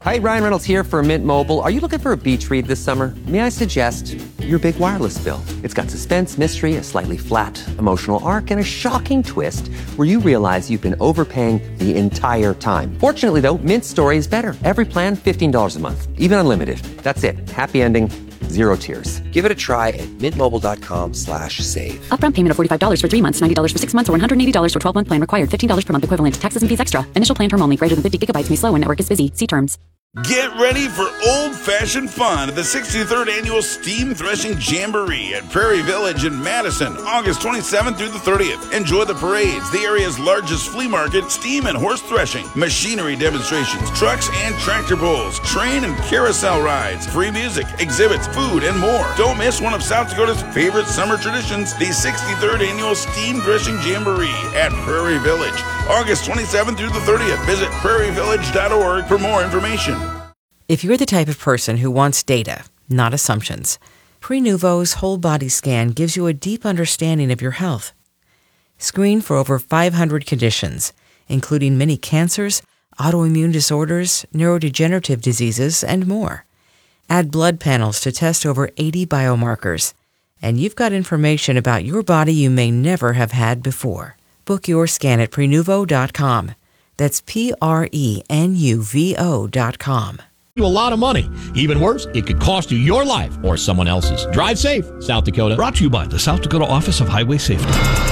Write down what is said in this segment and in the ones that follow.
Hi, Ryan Reynolds here for Mint Mobile. Are you looking for a beach read this summer? May I suggest your big wireless bill? It's got suspense, mystery, a slightly flat emotional arc, and a shocking twist where you realize you've been overpaying the entire time. Fortunately, though, Mint's story is better. Every plan, $15 a month, even unlimited. That's it. Happy ending. Zero tears. Give it a try at mintmobile.com/save. Upfront payment of $45 for 3 months, $90 for 6 months, or $180 for 12-month plan required. $15 per month equivalent. Taxes and fees extra. Initial plan term only. Greater than 50 gigabytes may slow when network is busy. See terms. Get ready for old-fashioned fun at the 63rd Annual Steam Threshing Jamboree at Prairie Village in Madison, August 27th through the 30th. Enjoy the parades, the area's largest flea market, steam and horse threshing, machinery demonstrations, trucks and tractor pulls, train and carousel rides, free music, exhibits, food, and more. Don't miss one of South Dakota's favorite summer traditions, the 63rd Annual Steam Threshing Jamboree at Prairie Village, August 27th through the 30th. Visit prairievillage.org for more information. If you're the type of person who wants data, not assumptions, Prenuvo's whole body scan gives you a deep understanding of your health. Screen for over 500 conditions, including many cancers, autoimmune disorders, neurodegenerative diseases, and more. Add blood panels to test over 80 biomarkers, and you've got information about your body you may never have had before. Book your scan at Prenuvo.com. That's Prenuvo.com. A lot of money. Even worse, it could cost you your life or someone else's. Drive safe, South Dakota. Brought to you by the South Dakota Office of Highway Safety.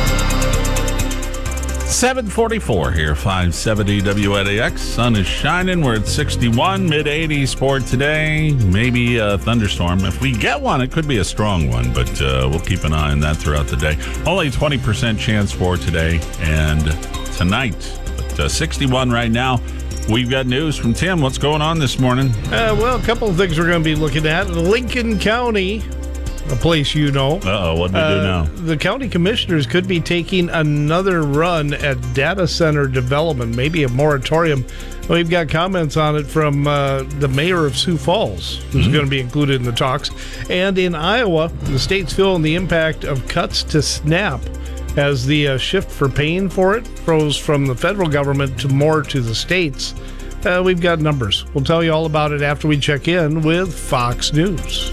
7:44 here, 570 WNAX. Sun is shining. We're at 61, mid-80s for today. Maybe a thunderstorm. If we get one, it could be a strong one, but we'll keep an eye on that throughout the day. Only 20% chance for today and tonight. But 61 right now. We've got news from Tim. What's going on this morning? Well, a couple of things we're going to be looking at. Lincoln County, a place you know. Uh-oh, what do we do now? The county commissioners could be taking another run at data center development, maybe a moratorium. We've got comments on it from the mayor of Sioux Falls, who's going to be included in the talks. And in Iowa, the state's feeling the impact of cuts to SNAP as the shift for paying for it froze from the federal government to more to the states. We've got numbers. We'll tell you all about it after we check in with Fox News.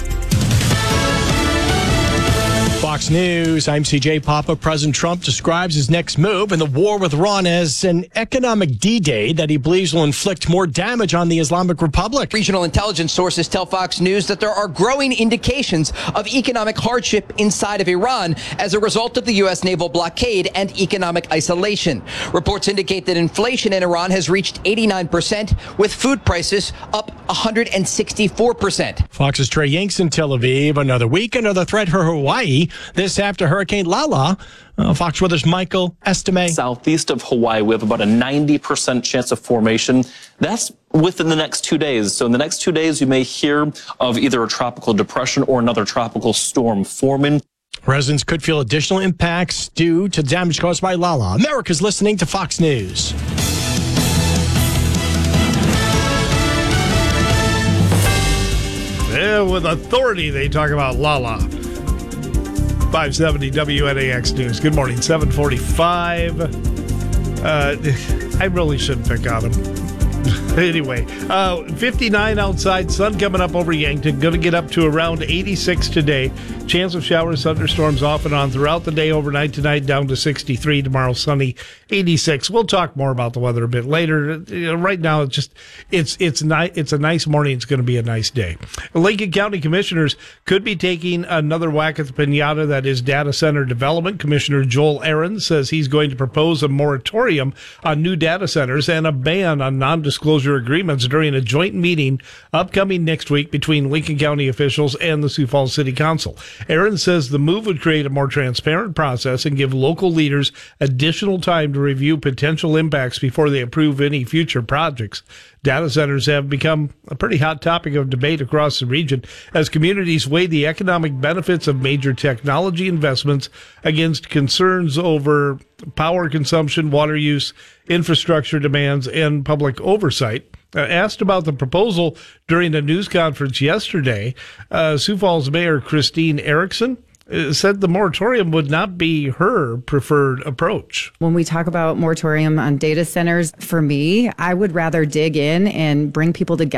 Fox News, I'm CJ Papa. President Trump describes his next move in the war with Iran as an economic D-Day that he believes will inflict more damage on the Islamic Republic. Regional intelligence sources tell Fox News that there are growing indications of economic hardship inside of Iran as a result of the U.S. naval blockade and economic isolation. Reports indicate that inflation in Iran has reached 89%, with food prices up 164%. Fox's Trey Yanks in Tel Aviv. Another week, another threat for Hawaii. This after Hurricane Lala. Fox Weather's Michael Estime. Southeast of Hawaii, we have about a 90% chance of formation. That's within the next 2 days. So in the next 2 days, you may hear of either a tropical depression or another tropical storm forming. Residents could feel additional impacts due to damage caused by Lala. America's listening to Fox News. Yeah, with authority, they talk about Lala. 570 WNAX News. Good morning, 745. I really shouldn't pick on him. Anyway, 59 outside, sun coming up over Yankton. Going to get up to around 86 today. Chance of showers, thunderstorms off and on throughout the day. Overnight tonight down to 63. Tomorrow sunny, 86. We'll talk more about the weather a bit later. Right now, it's a nice morning. It's going to be a nice day. Lincoln County commissioners could be taking another whack at the piñata that is data center development. Commissioner Joel Ahrens says he's going to propose a moratorium on new data centers and a ban on non-disclosure agreements during a joint meeting upcoming next week between Lincoln County officials and the Sioux Falls City Council. Ahrens says the move would create a more transparent process and give local leaders additional time to review potential impacts before they approve any future projects. Data centers have become a pretty hot topic of debate across the region as communities weigh the economic benefits of major technology investments against concerns over power consumption, water use, infrastructure demands, and public oversight. Asked about the proposal during a news conference yesterday, Sioux Falls Mayor Christine Erickson said the moratorium would not be her preferred approach. When we talk about moratorium on data centers, for me, I would rather dig in and bring people together